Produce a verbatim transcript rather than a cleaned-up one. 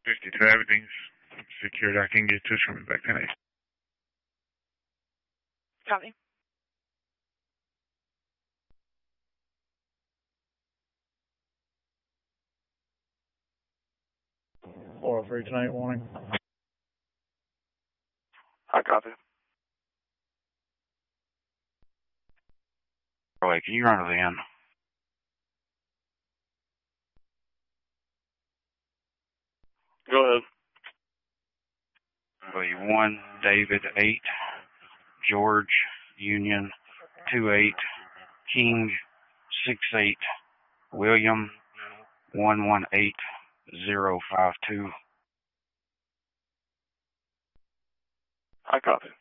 fifty-two, everything's secured. I can get to swimming back tonight. Copy. four oh three tonight, warning. I copy. Wait, can you run to the end? Go ahead. Wait, one, David, eight, George, Union, two, eight, King, six, eight, William, one, one, eight, zero, five, two. I copy.